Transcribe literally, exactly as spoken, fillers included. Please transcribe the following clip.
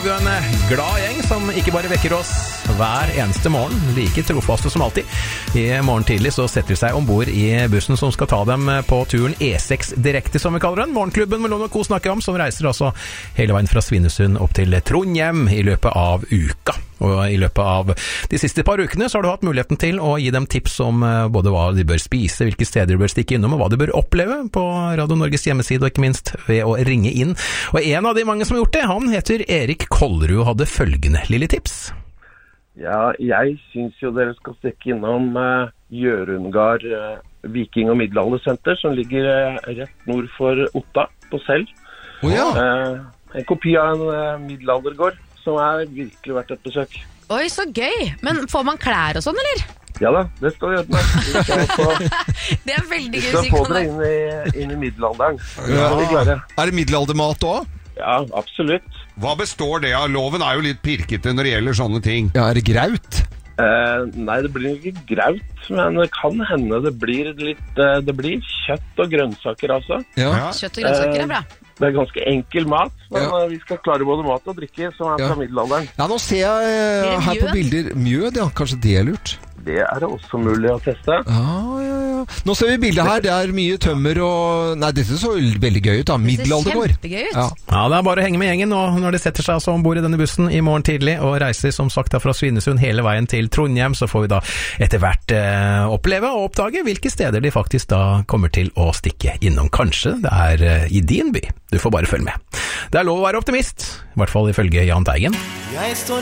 Vi er en glad gjeng som ikke bare vekker oss hver eneste morgen, like trofaste som alltid. I morgen tidlig så setter de seg ombord i bussen som skal ta dem på turen E seks direkte, som vi kaller den. Morgenklubben med Lone og Co snakker om, som reiser altså hele veien fra Svinesund opp til Trondheim i løpet av uka. Og i løpet av de siste par ukene så har du hatt muligheten til å gi dem tips om både hva de bør spise, hvilke steder de bør stikke innom, og hva de bør oppleve på Radio Norges hjemmeside, og ikke minst ved å ringe inn. Og en av de mange som har gjort det, han heter Erik Kollerud, hadde følgende lille tips. Ja, jeg synes jo dere skal stikke innom uh, Gjørundgard uh, Viking- og Middelaldersenter, som ligger uh, rett nord for Otta, på Sel. Oh, ja. uh, en kopi av en uh, middelaldergård, som er virkelig verdt et besøk. Oi, så gøy! Men får man klær og sånn, eller? Ja da, det skal vi gjøre med. Vi skal, få, det er veldig gøy. vi skal få dere inn i, inn i middelalderen. Ja. Er, er det middelaldermat også? ja, absolutt. Hva består det av? Loven er jo litt pirkete når det gjelder sånne ting. Ja, er det graut? Uh, nei, det blir ikke graut, men det kan hende det blir litt uh, det blir kjøtt og grønnsaker altså. Ja. Ja. Kjøtt og grønnsaker er bra. Det er ganske enkel mat, men Ja. vi skal klare både mat og drikke som er Ja. fra middelalderen. Ja, nå ser jeg eh, Blir det her på mjød? bilder mjød, ja, kanskje det er lurt. Det er det også mulig å teste. Ja, ja, ja. Nå ser vi bildet her, det er mye tømmer og... Nei, dette så veldig gøy ut da, Det ser middelaldergård. kjempegøy ut. Ja. Ja, det er bare å henge med gjengen, og når de setter seg altså ombord i denne bussen i morgen tidlig, og reiser som sagt da fra Svinesund hele veien til Trondheim, så får vi da etter hvert eh, oppleve og oppdage hvilke steder de faktisk da kommer til å stikke innom. Kanskje det er eh, i din by. Du får bare følge med. Det er lov å være optimist, i hvert fall ifølge Jahn Teigen. Jeg står